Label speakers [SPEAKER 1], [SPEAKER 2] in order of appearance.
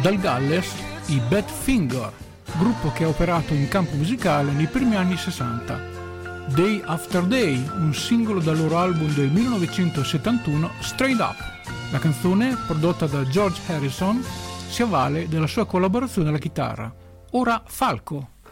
[SPEAKER 1] Dal Galles i Badfinger, gruppo che ha operato in campo musicale nei primi anni 60. Day After Day, un singolo dal loro album del 1971 Straight Up. La canzone, prodotta da George Harrison, si avvale della sua collaborazione alla chitarra. Ora Falco.